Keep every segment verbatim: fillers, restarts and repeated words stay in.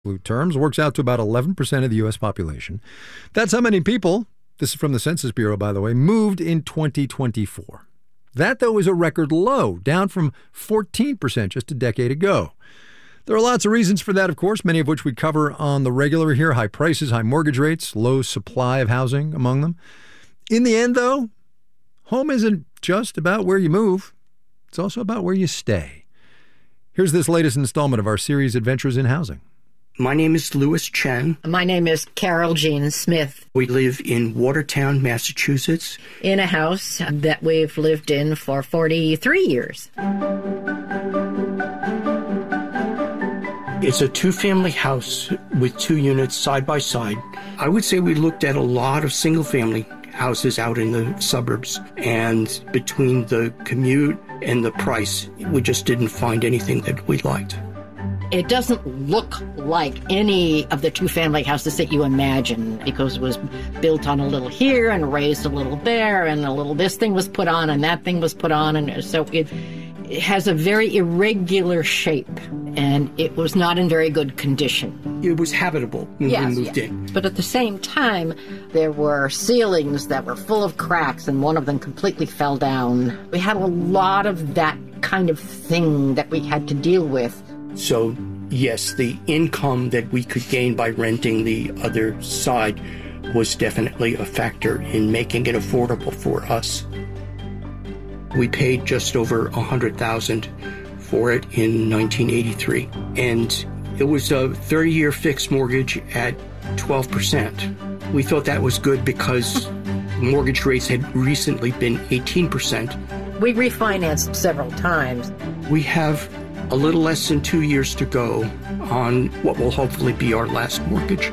absolute terms, works out to about eleven percent of the U S population. That's how many people, this is from the Census Bureau, by the way, moved in twenty twenty-four. That, though, is a record low, down from fourteen percent just a decade ago. There are lots of reasons for that, of course, many of which we cover on the regular here. High prices, high mortgage rates, low supply of housing among them. In the end, though, home isn't just about where you move. It's also about where you stay. Here's this latest installment of our series, Adventures in Housing. My name is Louis Chen. My name is Carol Jean Smith. We live in Watertown, Massachusetts. In a house that we've lived in for forty-three years. It's a two-family house with two units side by side. I would say we looked at a lot of single-family houses out in the suburbs, and between the commute and the price, we just didn't find anything that we liked. It doesn't look like any of the two-family houses that you imagine, because it was built on a little here and raised a little there, and a little this thing was put on and that thing was put on, and so it, it has a very irregular shape, and it was not in very good condition. It was habitable when yes, we moved yes. in. But at the same time, there were ceilings that were full of cracks, and one of them completely fell down. We had a lot of that kind of thing that we had to deal with. So, yes, the income that we could gain by renting the other side was definitely a factor in making it affordable for us. We paid just over one hundred thousand dollars for it in nineteen eighty-three, and it was a thirty-year fixed mortgage at twelve percent. We thought that was good because mortgage rates had recently been eighteen percent. We refinanced several times. We have a little less than two years to go on what will hopefully be our last mortgage.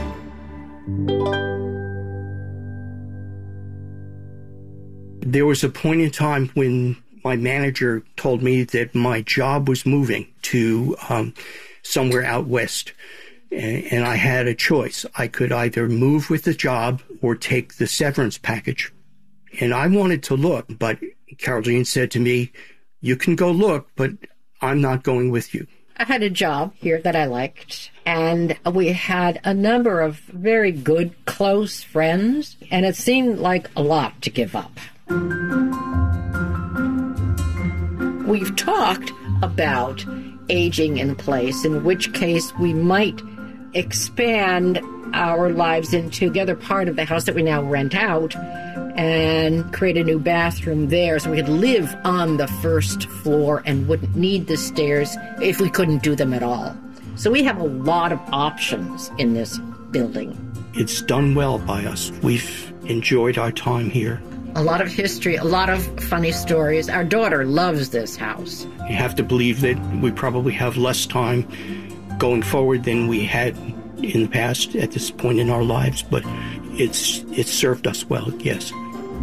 There was a point in time when my manager told me that my job was moving to um, somewhere out west, and, and I had a choice. I could either move with the job or take the severance package. And I wanted to look, but Carol Jean said to me, "You can go look, but I'm not going with you." I had a job here that I liked, and we had a number of very good, close friends, and it seemed like a lot to give up. We've talked about aging in place, in which case we might expand our lives into the other part of the house that we now rent out and create a new bathroom there so we could live on the first floor and wouldn't need the stairs if we couldn't do them at all. So we have a lot of options in this building. It's done well by us. We've enjoyed our time here. A lot of history, a lot of funny stories. Our daughter loves this house. You have to believe that we probably have less time going forward than we had in the past at this point in our lives, but it's it's served us well, yes.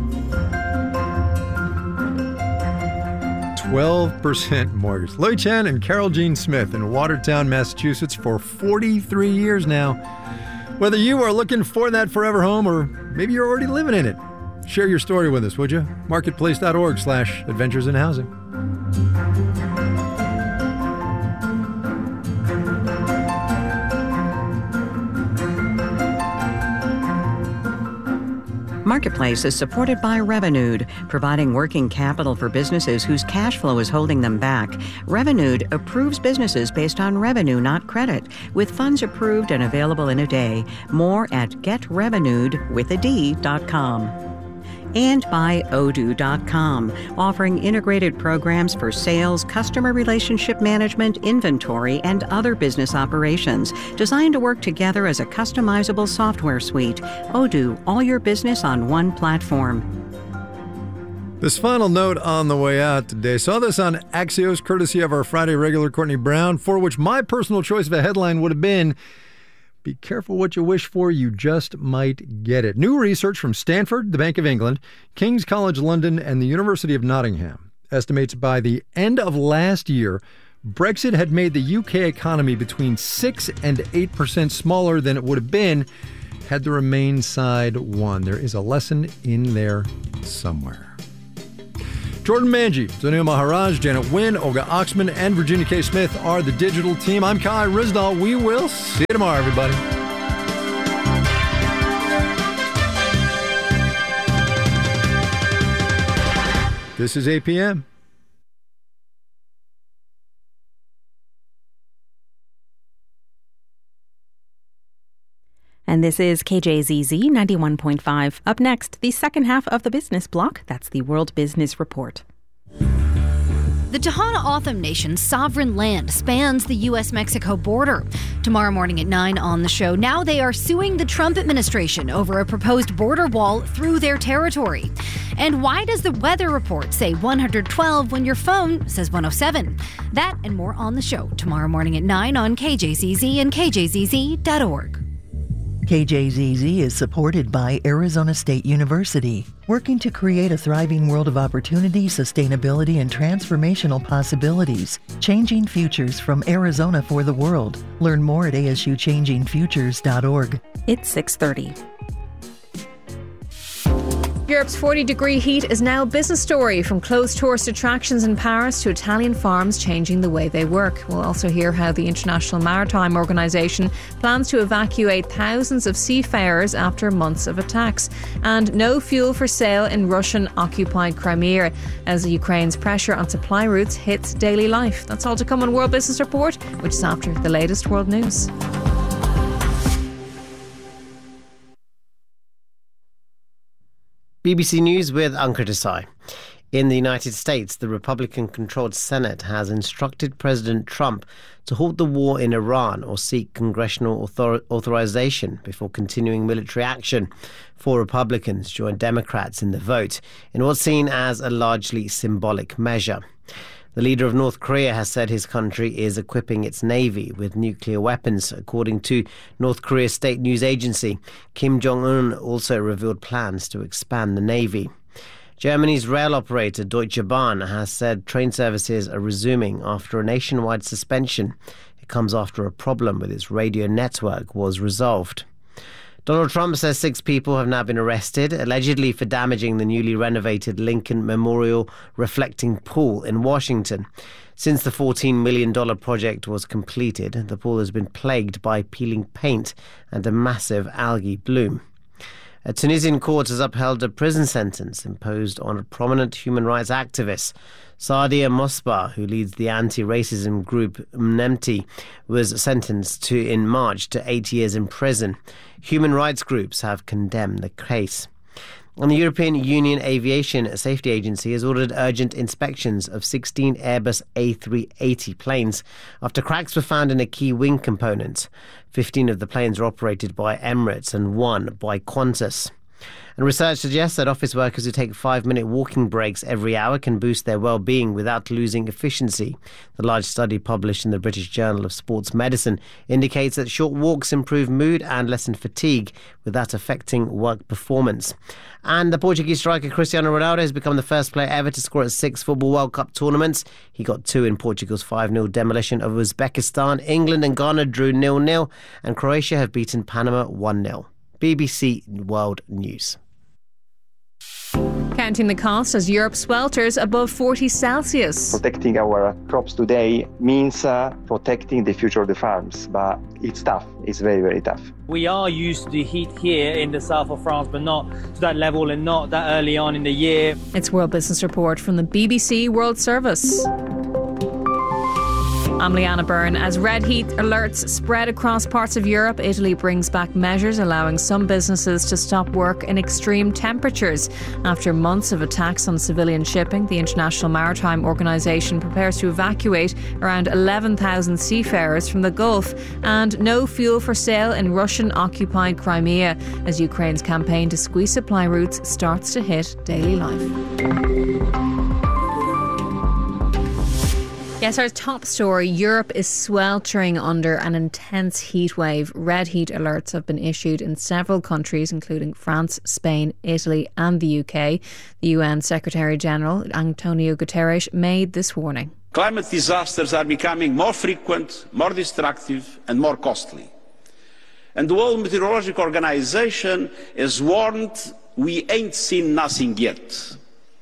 twelve percent mortgage. Louis Chen and Carol Jean Smith in Watertown, Massachusetts for forty-three years now. Whether you are looking for that forever home or maybe you're already living in it, share your story with us, would you? Marketplace.org slash adventures in housing. Marketplace is supported by Revenued, providing working capital for businesses whose cash flow is holding them back. Revenued approves businesses based on revenue, not credit, with funds approved and available in a day. More at get revenued with a D dot com. And by Odoo dot com, offering integrated programs for sales, customer relationship management, inventory, and other business operations, designed to work together as a customizable software suite. Odoo, all your business on one platform. This final note on the way out today. Saw this on Axios, courtesy of our Friday regular Courtney Brown, for which my personal choice of a headline would have been, "Be careful what you wish for, you just might get it." New research from Stanford, the Bank of England, King's College London, and the University of Nottingham estimates by the end of last year, Brexit had made the U K economy between six and eight percent smaller than it would have been had the Remain side won. There is a lesson in there somewhere. Jordan Manji, Sunil Maharaj, Janet Wynn, Olga Oxman, and Virginia K. Smith are the digital team. I'm Kai Rizdal. We will see you tomorrow, everybody. This is eight p.m. And this is K J Z Z ninety-one point five. Up next, the second half of the business block. That's the World Business Report. The Tohono O'odham Nation's sovereign land spans the U S Mexico border. Tomorrow morning at nine on the show, now they are suing the Trump administration over a proposed border wall through their territory. And why does the weather report say one hundred twelve when your phone says one oh seven? That and more on the show tomorrow morning at nine on K J Z Z and K J Z Z dot org. K J Z Z is supported by Arizona State University, working to create a thriving world of opportunity, sustainability, and transformational possibilities. Changing futures from Arizona for the world. Learn more at A S U changing futures dot org. It's six thirty. Europe's forty-degree heat is now a business story, from closed tourist attractions in Paris to Italian farms changing the way they work. We'll also hear how the International Maritime Organization plans to evacuate thousands of seafarers after months of attacks. And no fuel for sale in Russian-occupied Crimea as Ukraine's pressure on supply routes hits daily life. That's all to come on World Business Report, which is after the latest world news. B B C News with Ankur Desai. In the United States, the Republican-controlled Senate has instructed President Trump to halt the war in Iran or seek congressional author- authorization before continuing military action. Four Republicans joined Democrats in the vote in what's seen as a largely symbolic measure. The leader of North Korea has said his country is equipping its navy with nuclear weapons. According to North Korea's state news agency, Kim Jong-un also revealed plans to expand the navy. Germany's rail operator Deutsche Bahn has said train services are resuming after a nationwide suspension. It comes after a problem with its radio network was resolved. Donald Trump says six people have now been arrested, allegedly for damaging the newly renovated Lincoln Memorial Reflecting Pool in Washington. Since the fourteen million dollars project was completed, the pool has been plagued by peeling paint and a massive algae bloom. A Tunisian court has upheld a prison sentence imposed on a prominent human rights activist. Sadia Mosbah, who leads the anti-racism group Mnemti, was sentenced to in March to eight years in prison. Human rights groups have condemned the case. And the European Union Aviation Safety Agency has ordered urgent inspections of sixteen Airbus A three eighty planes after cracks were found in a key wing component. fifteen of the planes are operated by Emirates and one by Qantas. And research suggests that office workers who take five-minute walking breaks every hour can boost their well-being without losing efficiency. The large study published in the British Journal of Sports Medicine indicates that short walks improve mood and lessen fatigue without affecting work performance. And the Portuguese striker Cristiano Ronaldo has become the first player ever to score at six Football World Cup tournaments. He got two in Portugal's five nil demolition of Uzbekistan. England and Ghana drew nil nil, and Croatia have beaten Panama one nil. B B C World News. Counting the cost as Europe swelters above forty Celsius. Protecting our crops today means uh, protecting the future of the farms, but it's tough. It's very, very tough. We are used to the heat here in the south of France, but not to that level and not that early on in the year. It's World Business Report from the B B C World Service. I'm Leanna Byrne. As red heat alerts spread across parts of Europe, Italy brings back measures allowing some businesses to stop work in extreme temperatures. After months of attacks on civilian shipping, the International Maritime Organization prepares to evacuate around eleven thousand seafarers from the Gulf, and no fuel for sale in Russian-occupied Crimea as Ukraine's campaign to squeeze supply routes starts to hit daily life. Yes, our top story, Europe is sweltering under an intense heat wave. Red heat alerts have been issued in several countries, including France, Spain, Italy and the U K. The U N Secretary-General, Antonio Guterres, made this warning. Climate disasters are becoming more frequent, more destructive and more costly. And the World Meteorological Organization has warned we ain't seen nothing yet.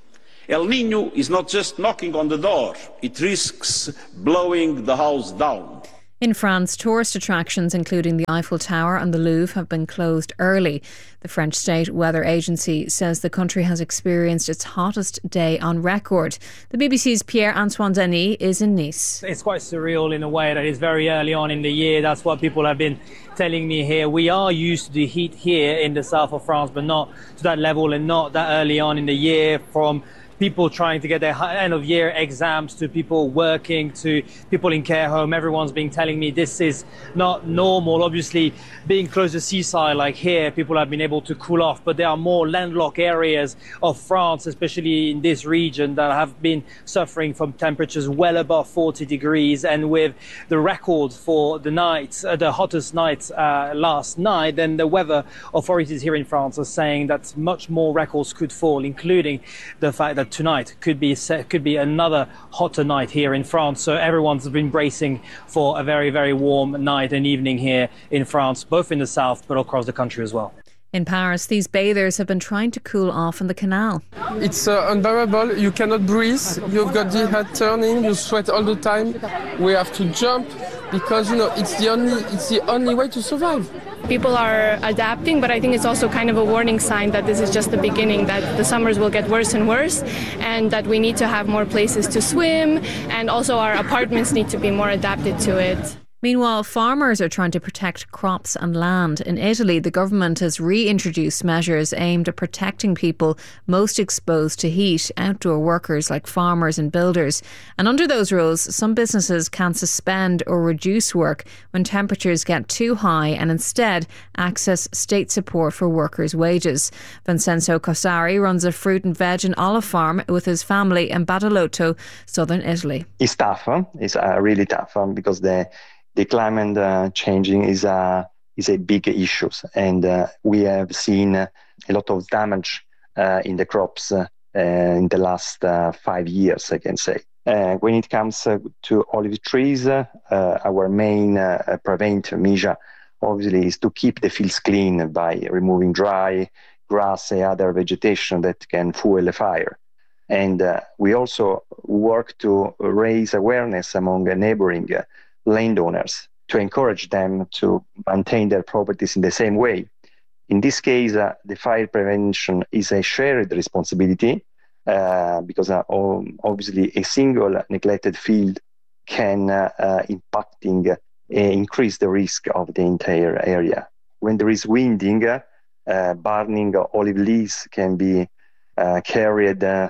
El Niño is not just knocking on the door, it risks blowing the house down. In France, tourist attractions including the Eiffel Tower and the Louvre have been closed early. The French State Weather Agency says the country has experienced its hottest day on record. The B B C's Pierre-Antoine Denis is in Nice. It's quite surreal in a way that it's very early on in the year. That's what people have been telling me here. We are used to the heat here in the south of France, but not to that level and not that early on in the year, from people trying to get their end of year exams to people working to people in care home. Everyone's been telling me this is not normal. Obviously, being close to seaside like here, people have been able to cool off, but there are more landlocked areas of France, especially in this region, that have been suffering from temperatures well above forty degrees. And with the record for the night, uh, the hottest night uh, last night, then the weather authorities here in France are saying that much more records could fall, including the fact that tonight could be could be another hotter night here in France. So everyone's been bracing for a very, very warm night and evening here in France, both in the south but across the country as well. In Paris, these bathers have been trying to cool off in the canal. It's uh, unbearable. You cannot breathe. You've got the head turning. You sweat all the time. We have to jump because, you know, it's the only it's the only way to survive. People are adapting, but I think it's also kind of a warning sign that this is just the beginning, that the summers will get worse and worse, and that we need to have more places to swim, and also our apartments need to be more adapted to it. Meanwhile, farmers are trying to protect crops and land. In Italy, the government has reintroduced measures aimed at protecting people most exposed to heat, outdoor workers like farmers and builders. And under those rules, some businesses can suspend or reduce work when temperatures get too high and instead access state support for workers' wages. Vincenzo Cossari runs a fruit and veg and olive farm with his family in Badalotto, southern Italy. It's tough. Huh? It's uh, really tough huh? because the The climate uh, changing is a is a big issue, and uh, we have seen uh, a lot of damage uh, in the crops uh, uh, in the last uh, five years, I can say. Uh, when it comes uh, to olive trees, uh, uh, our main uh, preventive measure, obviously, is to keep the fields clean by removing dry grass and other vegetation that can fuel a fire. And uh, we also work to raise awareness among uh, neighboring uh, landowners to encourage them to maintain their properties in the same way. In this case, uh, the fire prevention is a shared responsibility uh, because uh, obviously a single neglected field can uh, uh, impacting uh, increase the risk of the entire area. When there is winding, uh, burning olive leaves can be uh, carried uh,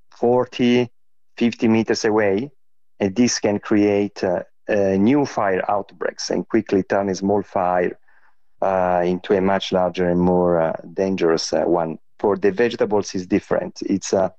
forty, fifty meters away, and this can create uh, Uh, new fire outbreaks and quickly turn a small fire uh, into a much larger and more uh, dangerous uh, one. For the vegetables, it's different. It's uh,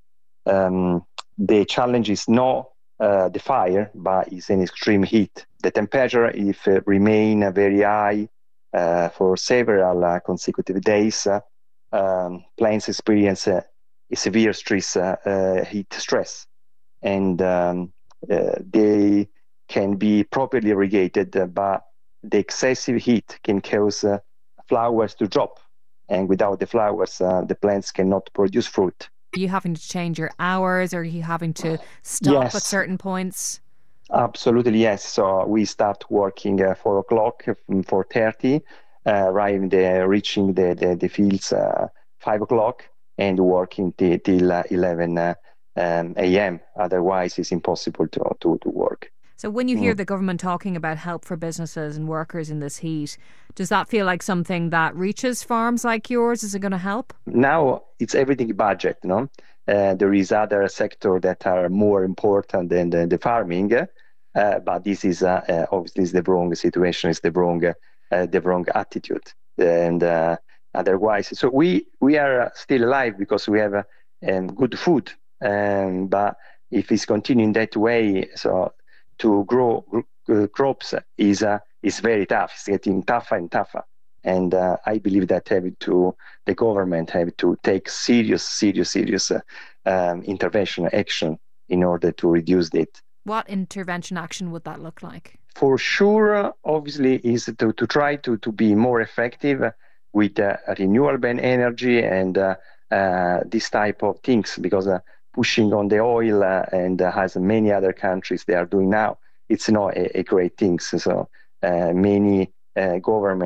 um, the challenge is not uh, the fire, but it's an extreme heat. The temperature, if uh, remain uh, very high uh, for several uh, consecutive days, uh, um, plants experience uh, a severe stress, uh, uh, heat stress, and um, uh, they can be properly irrigated, uh, but the excessive heat can cause uh, flowers to drop. And without the flowers, uh, the plants cannot produce fruit. Are you having to change your hours, or are you having to stop yes. at certain points? Absolutely, yes. So we start working at uh, four o'clock, four thirty, uh, arriving the, reaching the, the, the fields uh, five o'clock, and working t- till uh, eleven uh, um, a.m. Otherwise, it's impossible to, to, to work. So when you hear the government talking about help for businesses and workers in this heat, does that feel like something that reaches farms like yours? Is it going to help? Now it's everything budget, no? Uh, there is other sectors that are more important than the, the farming, uh, but this is uh, uh, obviously is the wrong situation, it's the wrong, uh, the wrong attitude, and uh, otherwise, so we we are still alive because we have uh, um, good food, um, but if it's continuing that way, so. To grow uh, crops is uh, is very tough. It's getting tougher and tougher, and uh, I believe that have to the government have to take serious, serious, serious uh, um, intervention action in order to reduce it. What intervention action would that look like? For sure, obviously, is to, to try to, to be more effective with uh, renewable energy and uh, uh, this type of things, because uh, pushing on the oil uh, and uh, as many other countries they are doing now, it's not a, a great thing. So, so uh, many uh, governments